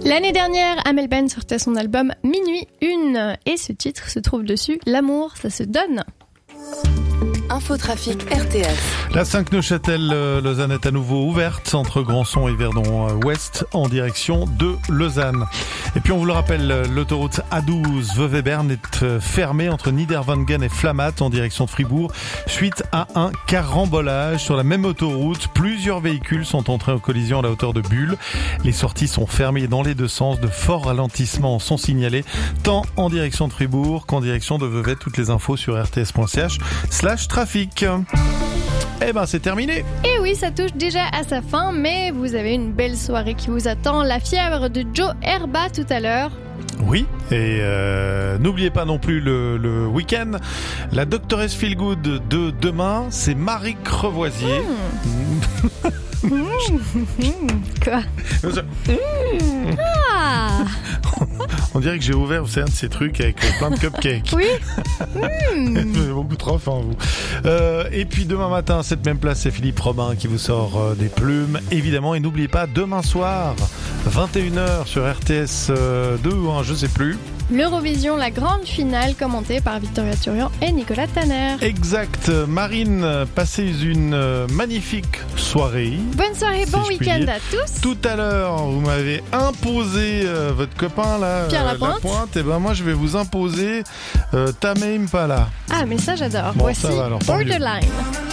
L'année dernière, Amel Ben sortait son album Minuit 1 et ce titre se trouve dessus, L'amour, ça se donne. Infotrafic RTS. La 5 Neuchâtel-Lausanne est à nouveau ouverte entre Grandson et Verdon-Ouest en direction de Lausanne. Et puis on vous le rappelle, l'autoroute A12 Vevey-Berne est fermée entre Niederwangen et Flamatt en direction de Fribourg suite à un carambolage sur la même autoroute. Plusieurs véhicules sont entrés en collision à la hauteur de Bulle. Les sorties sont fermées dans les deux sens. De forts ralentissements sont signalés tant en direction de Fribourg qu'en direction de Vevey. Toutes les infos sur rts.ch/trafic. Eh ben c'est terminé. Et oui, ça touche déjà à sa fin, mais vous avez une belle soirée qui vous attend. La fièvre de Joe Herba tout à l'heure. Oui, et n'oubliez pas non plus le week-end. La Doctoresse Feel Good de demain, c'est Marie Crevoisier. Quoi? Ah. On dirait que j'ai ouvert, c'est un de ces trucs avec plein de cupcakes. Oui. Beaucoup trop fin, vous. Et puis demain matin, cette même place, c'est Philippe Robin qui vous sort des plumes, évidemment. Et n'oubliez pas, demain soir, 21h sur RTS 2 ou 1, je sais plus. L'Eurovision, la grande finale commentée par Victoria Turian et Nicolas Tanner. Exact. Marine, passez une magnifique soirée. Bonne soirée, bon week-end à tous. Tout à l'heure, vous m'avez imposé votre copain là, Pierre Lapointe. Et ben moi, je vais vous imposer Tame Impala. Ah, mais ça j'adore. Bon, Voici ça va, alors, tant mieux. Borderline.